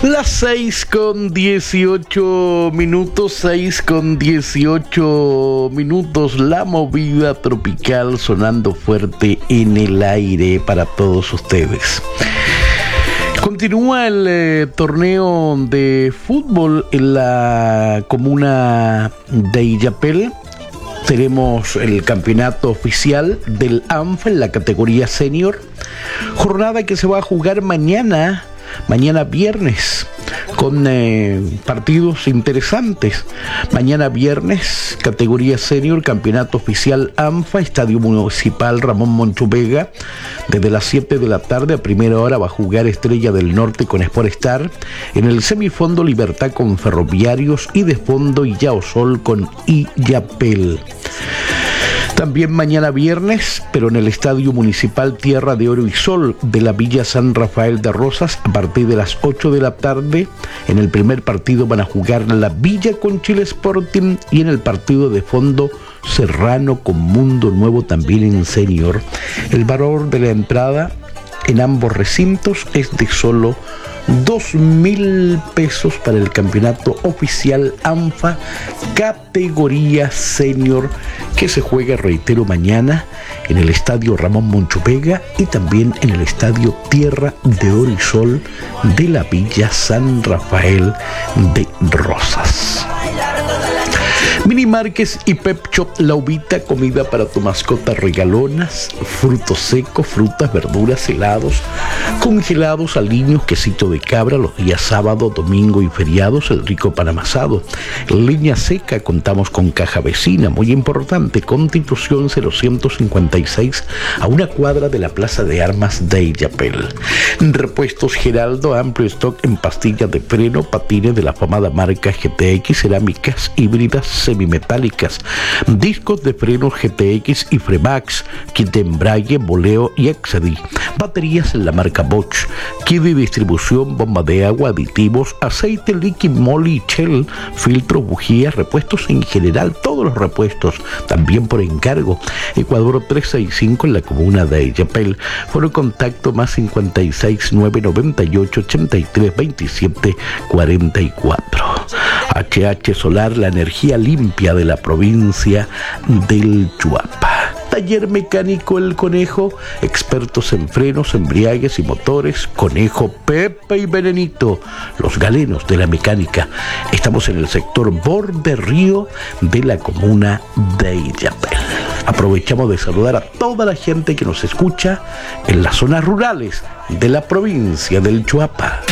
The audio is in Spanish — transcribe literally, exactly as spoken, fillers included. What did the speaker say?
Las seis con dieciocho minutos, seis con dieciocho minutos, la movida tropical sonando fuerte en el aire para todos ustedes. Continúa el eh, torneo de fútbol en la comuna de Illapel. Tenemos el campeonato oficial del ANFA en la categoría senior. Jornada que se va a jugar mañana, mañana viernes, con eh, partidos interesantes. Mañana viernes, categoría senior, campeonato oficial ANFA, Estadio Municipal Ramón Moncho Vega. Desde las siete de la tarde a primera hora va a jugar Estrella del Norte con Sport Star. En el semifondo Libertad con Ferroviarios y de fondo Illaosol con Illapel. También mañana viernes, pero en el Estadio Municipal Tierra de Oro y Sol de la Villa San Rafael de Rosas, a partir de las ocho de la tarde, en el primer partido van a jugar la Villa con Chile Sporting y en el partido de fondo Serrano con Mundo Nuevo también en senior. El valor de la entrada en ambos recintos es de solo dos mil pesos para el campeonato oficial ANFA categoría senior que se juega, reitero, mañana en el estadio Ramón Moncho Vega y también en el estadio Tierra de Oro y Sol de la Villa San Rafael de Rosas. Mini Márquez y Pep Shop La Uvita, comida para tu mascota, regalonas, frutos secos, frutas, verduras, helados, congelados, aliños, quesito de cabra los días sábado, domingo y feriados, el rico pan amasado. Leña seca, contamos con caja vecina, muy importante, Constitución cero cincuenta y seis, a una cuadra de la Plaza de Armas de Illapel. Repuestos Geraldo, amplio stock en pastillas de freno, patines de la famada marca G T X, cerámicas híbridas semimetálicas, discos de frenos G T X y Fremax, kit de embrague, boleo y Excedi, baterías en la marca Bosch, kit de distribución, bomba de agua, aditivos, aceite, liquid, moly, shell, filtros, bujías, repuestos en general, todos los repuestos, también por encargo. Ecuador trescientos sesenta y cinco en la comuna de Illapel. Foro contacto más cincuenta y seis, nueve noventa y ocho, ochenta y tres, veintisiete, cuarenta y cuatro. H H Solar, la energía limpia de la provincia del Chuapa. Taller mecánico El Conejo, expertos en frenos, embriagues y motores. Conejo, Pepe y Venenito, los galenos de la mecánica. Estamos en el sector Borde Río de la comuna de Illapel. Aprovechamos de saludar a toda la gente que nos escucha en las zonas rurales de la provincia del Chuapa.